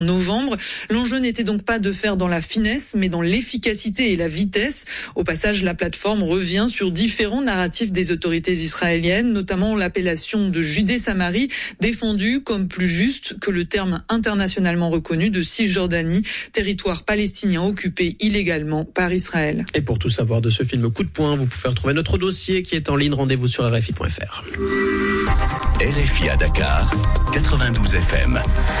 novembre. L'enjeu n'était donc pas de faire dans la finesse, mais dans l'efficacité et la vitesse. Au passage, la plateforme revient sur différents narratifs des autorités israéliennes, notamment l'appellation de Judée-Samarie, défendue comme plus juste que le terme internationalement reconnu de Cisjordanie, territoire palestinien occupé illégalement par Israël. Et pour tout savoir de ce film Coup de poing, vous pouvez retrouver notre dossier qui est en ligne. Rendez-vous sur RFI.fr. RFI à Dakar, 92 FM.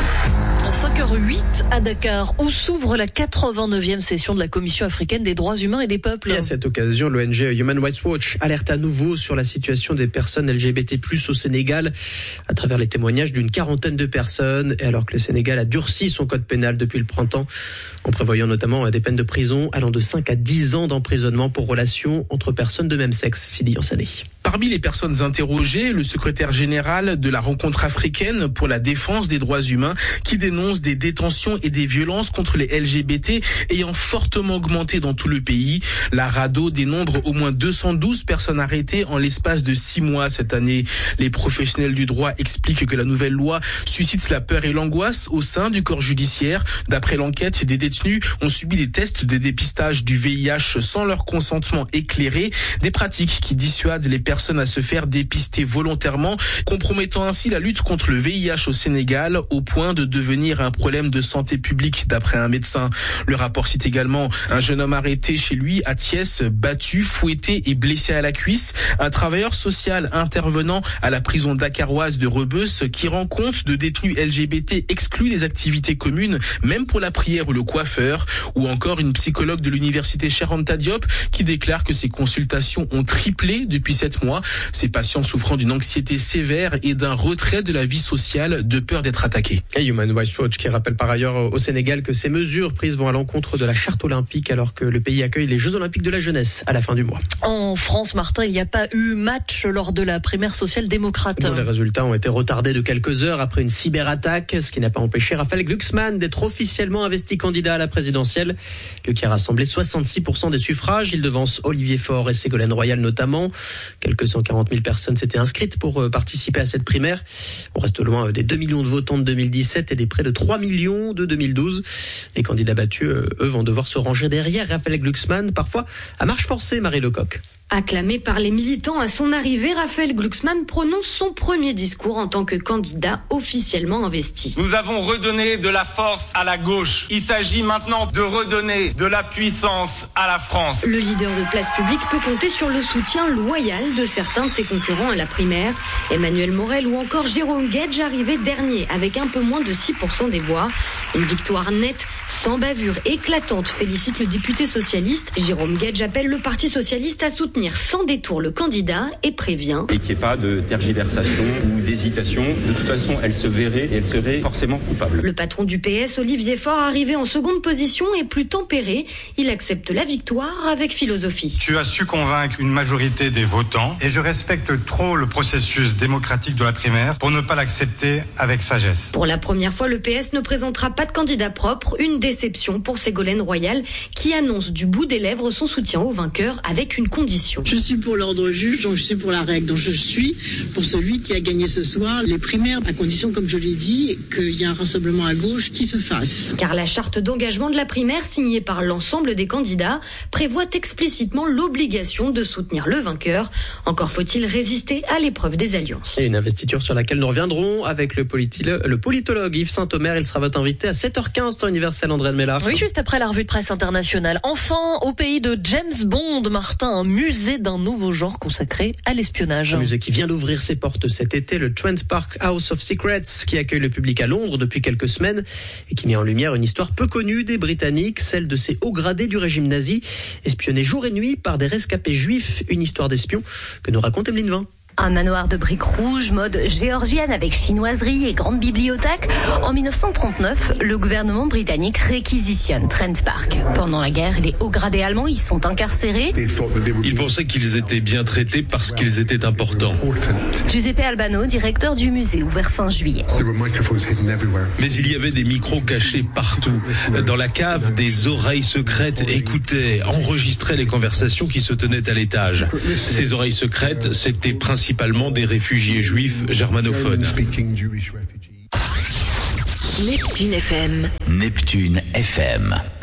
5h08 à Dakar, où s'ouvre la 89e session de la Commission africaine des droits humains et des peuples. Et à cette occasion, l'ONG Human Rights Watch alerte à nouveau sur la situation des personnes LGBT+ au Sénégal, à travers les témoignages d'une quarantaine de personnes. Et alors que le Sénégal a durci son code pénal depuis le printemps, en prévoyant notamment des peines de prison allant de 5 à 10 ans d'emprisonnement pour relations entre personnes de même sexe. Sidi Yansané. Parmi les personnes interrogées, le secrétaire général de la Rencontre africaine pour la défense des droits humains qui dénonce des détentions et des violences contre les LGBT ayant fortement augmenté dans tout le pays. La RADDHO dénombre au moins 212 personnes arrêtées en l'espace de 6 mois cette année. Les professionnels du droit expliquent que la nouvelle loi suscite la peur et l'angoisse au sein du corps judiciaire. D'après l'enquête, des détenus ont subi des tests de dépistage du VIH sans leur consentement éclairé, des pratiques qui dissuadent les personnes à se faire dépister volontairement, compromettant ainsi la lutte contre le VIH au Sénégal au point de devenir un problème de santé publique d'après un médecin. Le rapport cite également un jeune homme arrêté chez lui à Thiès, battu, fouetté et blessé à la cuisse, un travailleur social intervenant à la prison dakaroise de Rebeuss qui rend compte de détenus LGBT exclus des activités communes, même pour la prière ou le coiffeur, ou encore une psychologue de l'université Cheikh Anta Diop qui déclare que ses consultations ont triplé depuis 7 mois. Ces patients souffrant d'une anxiété sévère et d'un retrait de la vie sociale de peur d'être attaqués. Et Human Rights Watch qui rappelle par ailleurs au Sénégal que ces mesures prises vont à l'encontre de la charte olympique alors que le pays accueille les Jeux olympiques de la jeunesse à la fin du mois. En France, Martin, il n'y a pas eu match lors de la primaire social-démocrate. Les résultats ont été retardés de quelques heures après une cyberattaque, ce qui n'a pas empêché Raphaël Glucksmann d'être officiellement investi candidat à la présidentielle. Lui qui a rassemblé 66% des suffrages, il devance Olivier Faure et Ségolène Royal notamment. Quelques 140 000 personnes s'étaient inscrites pour participer à cette primaire. On reste loin des 2 millions de votants de 2017 et des près de 3 millions de 2012. Les candidats battus, eux, vont devoir se ranger derrière Raphaël Glucksmann, parfois à marche forcée, Marie Lecoq. Acclamé par les militants à son arrivée, Raphaël Glucksmann prononce son premier discours en tant que candidat officiellement investi. Nous avons redonné de la force à la gauche. Il s'agit maintenant de redonner de la puissance à la France. Le leader de Place Publique peut compter sur le soutien loyal de certains de ses concurrents à la primaire. Emmanuel Morel ou encore Jérôme Guedj arrivaient dernier avec un peu moins de 6% des voix. Une victoire nette, sans bavure éclatante, félicite le député socialiste. Jérôme Guedj appelle le Parti socialiste à soutenir sans détour le candidat et prévient. Et qu'il n'y ait pas de tergiversation ou d'hésitation. De toute façon, elle se verrait et elle serait forcément coupable. Le patron du PS, Olivier Faure, arrivé en seconde position est plus tempéré. Il accepte la victoire avec philosophie. Tu as su convaincre une majorité des votants et je respecte trop le processus démocratique de la primaire pour ne pas l'accepter avec sagesse. Pour la première fois, le PS ne présentera pas de candidat propre. Une déception pour Ségolène Royal qui annonce du bout des lèvres son soutien au vainqueur avec une condition. Je suis pour l'ordre juge, donc je suis pour la règle. Donc je suis pour celui qui a gagné ce soir les primaires, à condition, comme je l'ai dit, qu'il y ait un rassemblement à gauche qui se fasse. Car la charte d'engagement de la primaire, signée par l'ensemble des candidats, prévoit explicitement l'obligation de soutenir le vainqueur. Encore faut-il résister à l'épreuve des alliances. Et une investiture sur laquelle nous reviendrons avec le politologue Yves Saint-Omer. Il sera votre invité à 7h15, temps universel, André Mella. Oui, juste après la revue de presse internationale. Enfin, au pays de James Bond, Martin, un musée d'un nouveau genre consacré à l'espionnage. Un musée qui vient d'ouvrir ses portes cet été, le Trent Park House of Secrets, qui accueille le public à Londres depuis quelques semaines et qui met en lumière une histoire peu connue des Britanniques, celle de ces hauts gradés du régime nazi, espionnés jour et nuit par des rescapés juifs. Une histoire d'espion que nous raconte Emeline Vin. Un manoir de briques rouges, mode géorgienne avec chinoiserie et grande bibliothèque. En 1939, le gouvernement britannique réquisitionne Trent Park. Pendant la guerre, les hauts gradés allemands y sont incarcérés. Ils pensaient qu'ils étaient bien traités parce qu'ils étaient importants. Giuseppe Albano, directeur du musée, ouvert fin juillet. Mais il y avait des micros cachés partout. Dans la cave, des oreilles secrètes écoutaient, enregistraient les conversations qui se tenaient à l'étage. Ces oreilles secrètes, c'était principalement des réfugiés juifs germanophones. Neptune FM. Neptune FM.